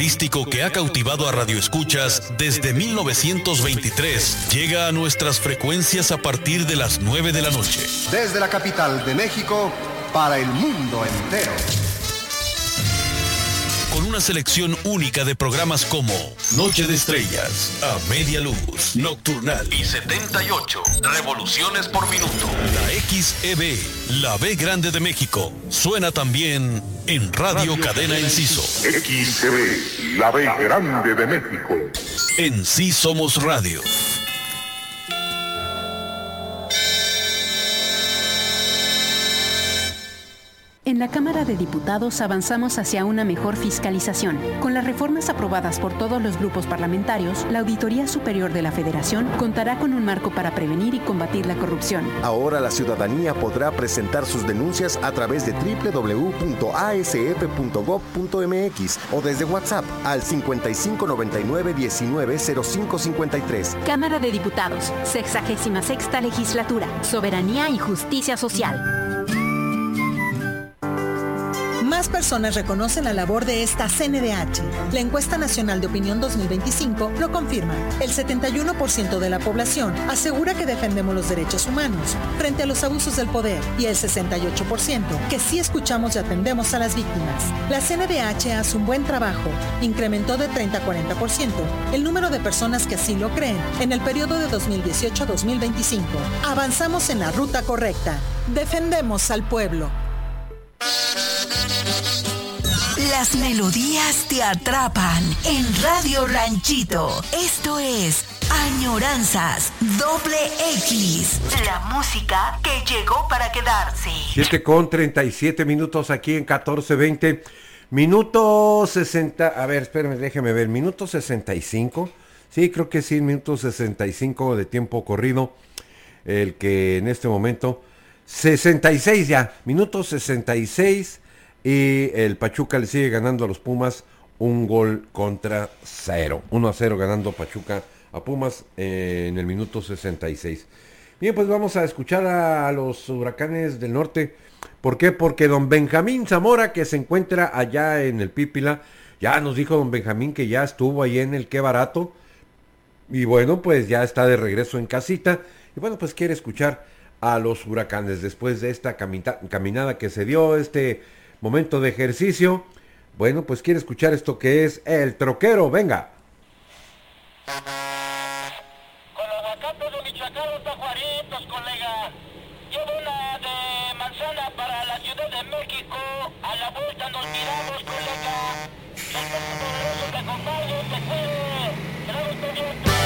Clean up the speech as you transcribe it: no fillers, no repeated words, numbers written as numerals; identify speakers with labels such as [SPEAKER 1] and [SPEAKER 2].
[SPEAKER 1] característico que ha cautivado a radioescuchas desde 1923 llega a nuestras frecuencias a partir de las 9 de la noche.
[SPEAKER 2] Desde la capital de México para el mundo entero.
[SPEAKER 1] Con una selección única de programas como Noche de Estrellas, A Media Luz, Nocturnal y 78 revoluciones por minuto. La XEB, la B Grande de México, suena también en Radio Cadena Enciso.
[SPEAKER 3] XEB, la B Grande de México.
[SPEAKER 1] En Sí Somos Radio.
[SPEAKER 4] En la Cámara de Diputados avanzamos hacia una mejor fiscalización. Con las reformas aprobadas por todos los grupos parlamentarios, la Auditoría Superior de la Federación contará con un marco para prevenir y combatir la corrupción.
[SPEAKER 5] Ahora la ciudadanía podrá presentar sus denuncias a través de www.asf.gov.mx o desde WhatsApp al 5599-190553.
[SPEAKER 4] Cámara de Diputados, 66ª Legislatura, Soberanía y Justicia Social.
[SPEAKER 6] Más personas reconocen la labor de esta CNDH. La encuesta nacional de opinión 2025 lo confirma. El 71% de la población asegura que defendemos los derechos humanos frente a los abusos del poder y el 68% que sí escuchamos y atendemos a las víctimas. La CNDH hace un buen trabajo. Incrementó de 30 a 40% el número de personas que así lo creen en el periodo de 2018 a 2025. Avanzamos en la ruta correcta. Defendemos al pueblo.
[SPEAKER 7] Las melodías te atrapan en Radio Ranchito. Esto es Añoranzas XX. La música que llegó para quedarse.
[SPEAKER 8] 7:37 aquí en 1420. Minuto 60. A ver, espérame, déjeme ver. Minuto 65. Sí, creo que sí, minuto 65 de tiempo corrido. El que en este momento. 66 ya. Minuto 66. Y el Pachuca le sigue ganando a los Pumas 1-0. 1-0 ganando Pachuca a Pumas en el minuto 66. Bien, pues vamos a escuchar a los Huracanes del Norte. ¿Por qué? Porque don Benjamín Zamora, que se encuentra allá en el Pípila, ya nos dijo don Benjamín que ya estuvo ahí en el Qué Barato. Y bueno, pues ya está de regreso en casita. Y bueno, pues quiere escuchar a los Huracanes después de esta caminada que se dio, este momento de ejercicio. Bueno, pues quiere escuchar esto que es El Troquero. Venga.